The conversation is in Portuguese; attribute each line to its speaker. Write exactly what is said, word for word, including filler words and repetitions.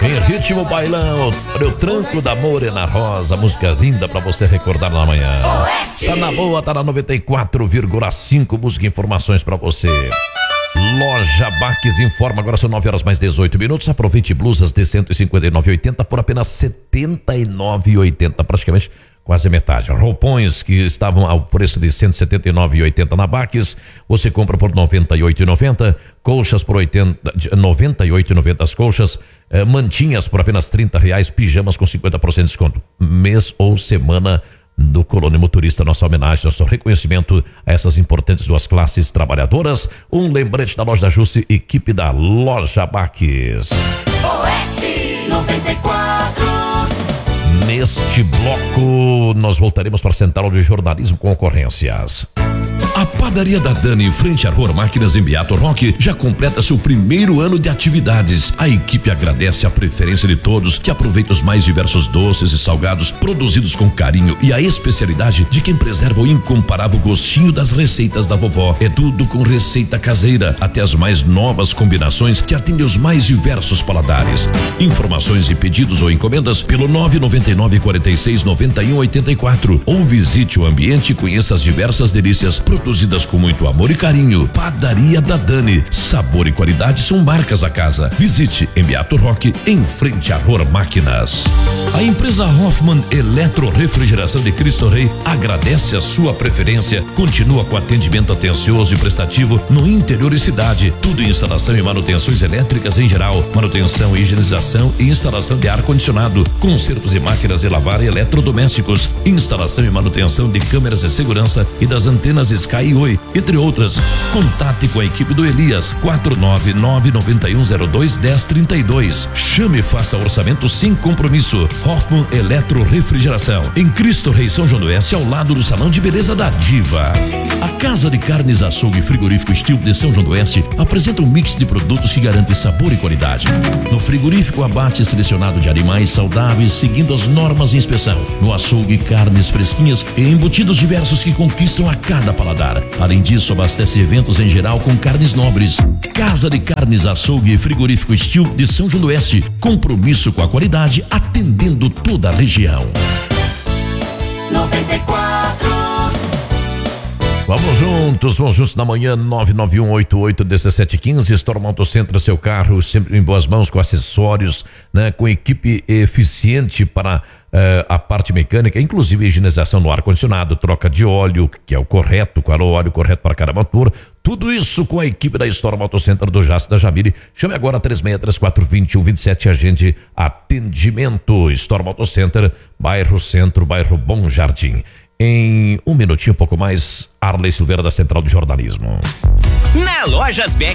Speaker 1: Em ritmo bailão, olha o Tranco da Morena Rosa, música linda pra você recordar na manhã. Tá na boa, tá na noventa e quatro vírgula cinco, música e informações pra você. Loja Baques informa, agora são nove horas mais dezoito minutos. Aproveite blusas de cento e cinquenta e nove reais e oitenta centavos por apenas setenta e nove reais e oitenta centavos, praticamente quase metade. Roupões que estavam ao preço de cento e setenta e nove reais e oitenta centavos na Baques, você compra por noventa e oito reais e noventa centavos. Colchas por noventa e oito reais e noventa centavos as colchas, eh, mantinhas por apenas trinta reais, pijamas com cinquenta por cento de desconto. Mês ou semana do Colônia Motorista, nossa homenagem, nosso reconhecimento a essas importantes duas classes trabalhadoras. Um lembrete da Loja da Jusce, equipe da Loja Baques.
Speaker 2: Oeste noventa e quatro.
Speaker 1: Neste bloco, nós voltaremos para a Central de Jornalismo com ocorrências.
Speaker 3: A Padaria da Dani, em frente à Rua Máquinas em Beato Roque, já completa seu primeiro ano de atividades. A equipe agradece a preferência de todos que aproveitam os mais diversos doces e salgados produzidos com carinho e a especialidade de quem preserva o incomparável gostinho das receitas da vovó. É tudo com receita caseira, até as mais novas combinações que atendem os mais diversos paladares. Informações e pedidos ou encomendas pelo nove nove nove, quatro seis, nove um oito quatro ou visite o ambiente e conheça as diversas delícias produzidas com muito amor e carinho. Padaria da Dani, sabor e qualidade são marcas da casa. Visite em Beato Roque, em frente à Rua Máquinas. A empresa Hoffman Eletrorefrigeração de Cristo Rei agradece a sua preferência, continua com atendimento atencioso e prestativo no interior e cidade, tudo em instalação e manutenções elétricas em geral, manutenção, higienização e instalação de ar-condicionado, consertos de máquinas de lavar e eletrodomésticos, instalação e manutenção de câmeras de segurança e das antenas Sky e Oi, entre outras. Contate com a equipe do Elias, quatro nove nove, nove um zero dois, um zero três dois. Chame e faça orçamento sem compromisso. Hoffman Eletrorefrigeração, em Cristo Rei, São João do Oeste, ao lado do Salão de Beleza da Diva. A Casa de Carnes, Açougue e Frigorífico Estilo de São João do Oeste apresenta um mix de produtos que garante sabor e qualidade. No frigorífico, abate selecionado de animais saudáveis, seguindo as normas de inspeção. No açougue, carnes fresquinhas e embutidos diversos que conquistam a cada paladar. Além disso, abastece eventos em geral com carnes nobres. Casa de Carnes, Açougue e Frigorífico Estilo de São João do Oeste. Compromisso com a qualidade, atendendo toda a região.
Speaker 2: noventa e quatro.
Speaker 1: Vamos juntos, vamos juntos na manhã. Nove nove um oito oito um sete um cinco. Storm Auto Center, seu carro sempre em boas mãos, com acessórios, né, com equipe eficiente para Uh, a parte mecânica, inclusive higienização no ar-condicionado, troca de óleo, que é o correto, qual é o óleo correto para cada motor, tudo isso com a equipe da Storm Auto Center do Jace da Jamile. Chame agora três seis três quatro, dois um dois sete, agende atendimento. Storm Auto Center, bairro Centro, bairro Bom Jardim. Em um minutinho, um pouco mais, Arley Silveira da Central de Jornalismo.
Speaker 4: Na Lojas Beck